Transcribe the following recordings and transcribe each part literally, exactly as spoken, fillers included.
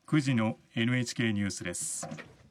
くじの エヌエイチケー ニュースです。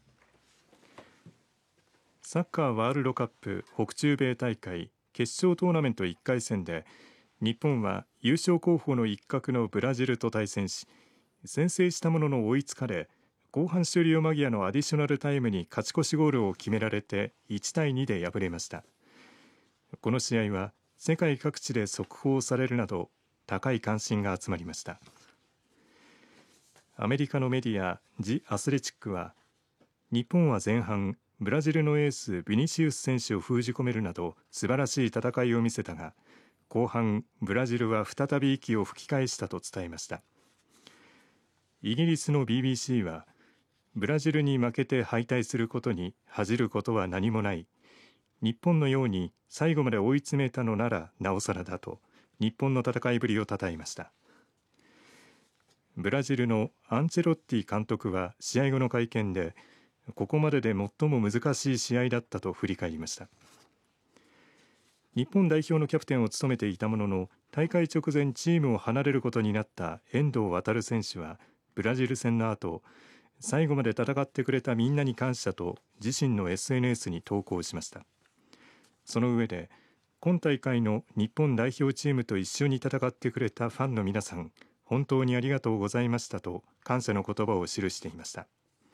サッカーワールドカップ北中米大会決勝トーナメントいっかい戦で日本は優勝候補の一角のブラジルと対戦し、先制したものの追いつかれ、後半終了間際のアディショナルタイムに勝ち越しゴールを決められていちたいにで敗れました。この試合は世界各地で速報されるなど高い関心が集まりました。アメリカのメディアジ・アスレチックは、日本は前半ブラジルのエースビニシウス選手を封じ込めるなど素晴らしい戦いを見せたが、後半ブラジルは再び息を吹き返したと伝えました。イギリスの ビービーシー は、ブラジルに負けて敗退することに恥じることは何もない、日本のように最後まで追い詰めたのならなおさらだと日本の戦いぶりをたたえました。ブラジルのアンチェロッティ監督は試合後の会見で、ここまでで最も難しい試合だったと振り返りました。日本代表のキャプテンを務めていたものの、大会直前チームを離れることになった遠藤航選手はブラジル戦の後、最後まで戦ってくれたみんなに感謝と自身の エスエヌエス に投稿しました。その上で、今大会の日本代表チームと一緒に戦ってくれたファンの皆さん、本当にありがとうございましたと感謝の言葉を記していました。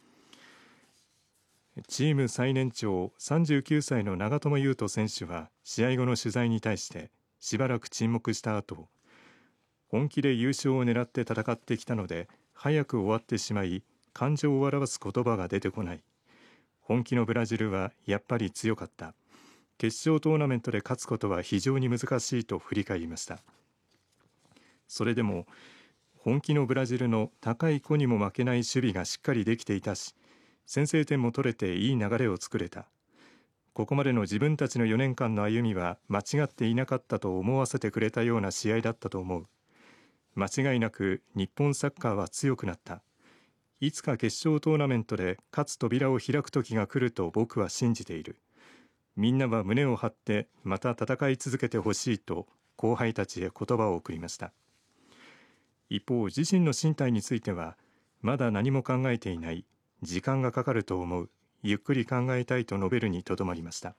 チーム最年長さんじゅうきゅうさいの長友佑都選手は試合後の取材に対してしばらく沈黙した後、本気で優勝を狙って戦ってきたので早く終わってしまい感情を表す言葉が出てこない。本気のブラジルはやっぱり強かった。決勝トーナメントで勝つことは非常に難しいと振り返りました。それでも本気のブラジルの高い子にも負けない守備がしっかりできていたし、先制点も取れていい流れを作れた。ここまでの自分たちのよねんかんの歩みは間違っていなかったと思わせてくれたような試合だったと思う。間違いなく日本サッカーは強くなった。いつか決勝トーナメントで勝つ扉を開く時が来ると僕は信じている。みんなは胸を張ってまた戦い続けてほしいと後輩たちへ言葉を送りました。一方、自身の進退については、まだ何も考えていない、時間がかかると思う、ゆっくり考えたいと述べるにとどまりました。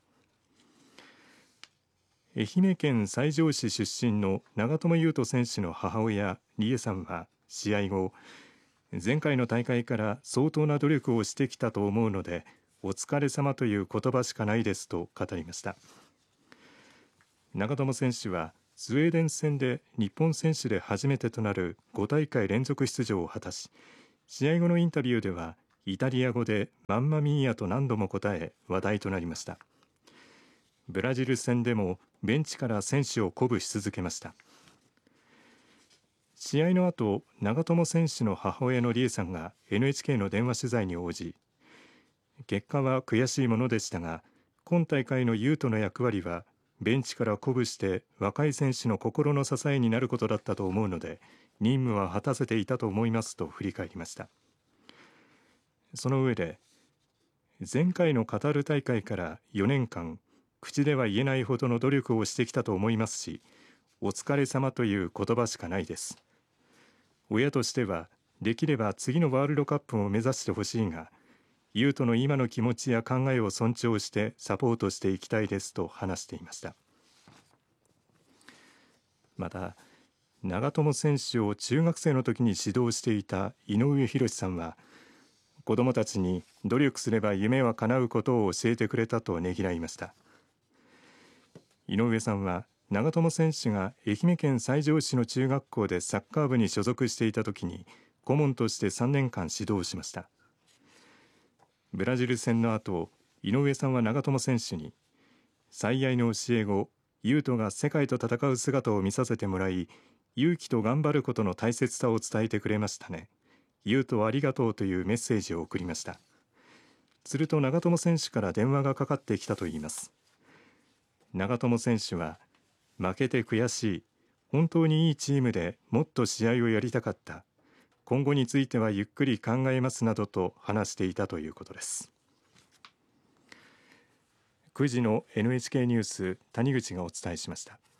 愛媛県西条市出身の長友佑都選手の母親理恵さんは試合後、前回の大会から相当な努力をしてきたと思うのでお疲れ様という言葉しかないですと語りました。長友選手はスウェーデン戦で日本選手で初めてとなるごたいかい連続出場を果たし、試合後のインタビューではイタリア語でマンマミーヤと何度も答え話題となりました。ブラジル戦でもベンチから選手を鼓舞し続けました。試合の後、長友選手の母親の理恵さんが エヌエイチケー の電話取材に応じ、結果は悔しいものでしたが、今大会のユートの役割はベンチから鼓舞して若い選手の心の支えになることだったと思うので、任務は果たせていたと思いますと振り返りました。その上で、前回のカタール大会からよねんかん、口では言えないほどの努力をしてきたと思いますし、お疲れ様という言葉しかないです。親としてはできれば次のワールドカップを目指してほしいが、ユートの今の気持ちや考えを尊重してサポートしていきたいですと話していました。また、長友選手を中学生の時に指導していた井上博さんは、子どもたちに努力すれば夢は叶うことを教えてくれたとねぎらいました。井上さんは、長友選手が愛媛県西条市の中学校でサッカー部に所属していた時に顧問としてさんねんかん指導しました。ブラジル戦の後、井上さんは長友選手に、最愛の教え子、ユートが世界と戦う姿を見させてもらい、勇気と頑張ることの大切さを伝えてくれましたね。ユートありがとうというメッセージを送りました。すると長友選手から電話がかかってきたといいます。長友選手は、負けて悔しい、本当にいいチームでもっと試合をやりたかった。今後についてはゆっくり考えますなどと話していたということです。くじの エヌエイチケー ニュース、谷口がお伝えしました。